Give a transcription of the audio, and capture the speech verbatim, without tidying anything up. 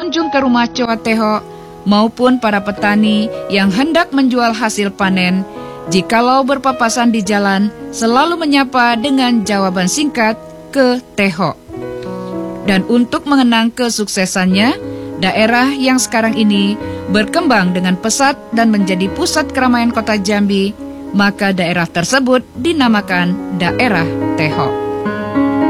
berkunjung ke rumah Coa Teho maupun para petani yang hendak menjual hasil panen, jikalau berpapasan di jalan, selalu menyapa dengan jawaban singkat, ke Teho. Dan untuk mengenang kesuksesannya, daerah yang sekarang ini berkembang dengan pesat dan menjadi pusat keramaian kota Jambi, maka daerah tersebut dinamakan daerah Teho.